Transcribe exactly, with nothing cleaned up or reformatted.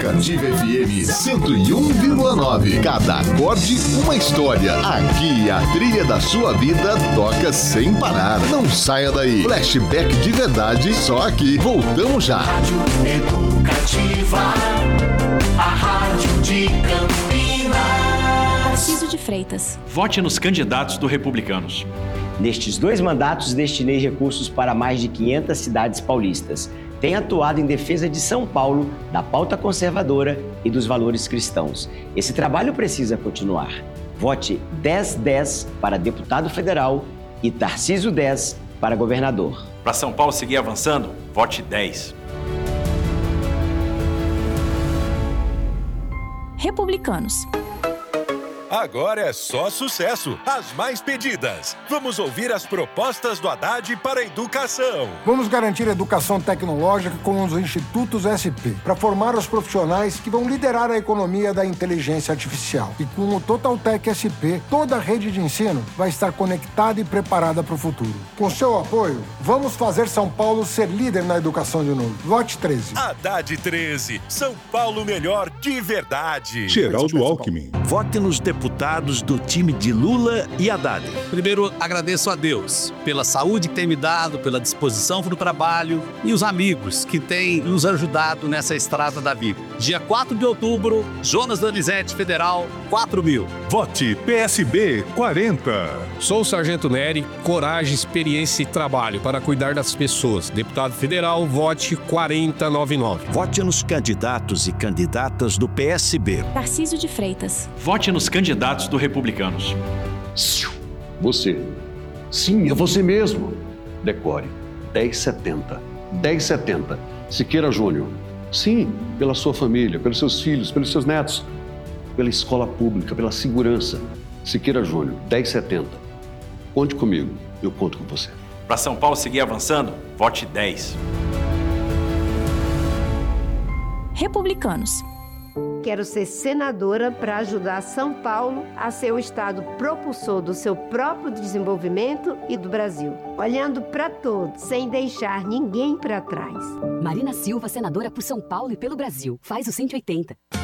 Educativa F M cento e um vírgula nove. Cada acorde, uma história. Aqui a trilha da sua vida toca sem parar. Não saia daí. Flashback de verdade, só aqui. Voltamos já. Rádio Educativa, a rádio de Campinas. Tarcísio de Freitas. Vote nos candidatos do Republicanos. Nestes dois mandatos, destinei recursos para mais de quinhentas cidades paulistas. Tenho atuado em defesa de São Paulo, da pauta conservadora e dos valores cristãos. Esse trabalho precisa continuar. Vote dez dez para deputado federal e Tarcísio dez para governador. Para São Paulo seguir avançando, vote dez. Republicanos. Agora é só sucesso. As mais pedidas. Vamos ouvir as propostas do Haddad para a educação. Vamos garantir educação tecnológica com os institutos S P, para formar os profissionais que vão liderar a economia da inteligência artificial. E com o Totaltec S P, toda a rede de ensino vai estar conectada e preparada para o futuro. Com seu apoio, vamos fazer São Paulo ser líder na educação de novo. Vote treze. Haddad treze. São Paulo melhor de verdade. Geraldo Alckmin. Vote nos deputados do time de Lula e Haddad. Primeiro, agradeço a Deus pela saúde que tem me dado, pela disposição para o trabalho e os amigos que têm nos ajudado nessa estrada da vida. Dia quatro de outubro, Jonas Donizete, Federal, quatro mil. Vote P S B quarenta. Sou o Sargento Nery, coragem, experiência e trabalho para cuidar das pessoas. Deputado Federal, vote quarenta noventa e nove. Vote nos candidatos e candidatas do P S B. Tarcísio de Freitas. Vote nos candidatos do Republicanos. Você. Sim, é você mesmo. Decore. dez setenta. dez setenta. Siqueira Júnior. Sim, pela sua família, pelos seus filhos, pelos seus netos, pela escola pública, pela segurança. Siqueira Júnior, dez setenta. Conte comigo, eu conto com você. Para São Paulo seguir avançando, vote dez. Republicanos. Quero ser senadora para ajudar São Paulo a ser o estado propulsor do seu próprio desenvolvimento e do Brasil. Olhando para todos, sem deixar ninguém para trás. Marina Silva, senadora por São Paulo e pelo Brasil. Faz o cento e oitenta.